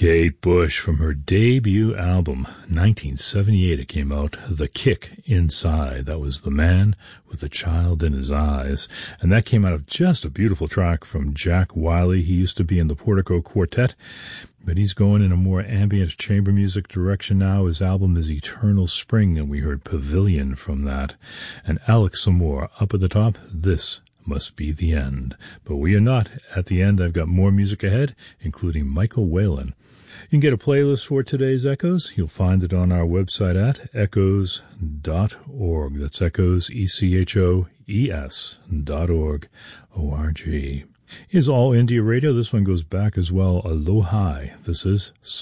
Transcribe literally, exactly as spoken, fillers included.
Kate Bush, from her debut album, nineteen seventy-eight, it came out, The Kick Inside. That was The Man with the Child in His Eyes. And that came out of just a beautiful track from Jack Wiley. He used to be in the Portico Quartet, but he's going in a more ambient chamber music direction now. His album is Eternal Spring, and we heard Pavilion from that. And Alex Amore, up at the top, This Must Be the End. But we are not at the end. I've got more music ahead, including Michael Whalen. You can get a playlist for today's Echoes. You'll find it on our website at echoes dot org. That's Echoes, E C H O E S dot org, O R G. Is All India Radio. This one goes back as well. Aloha. This is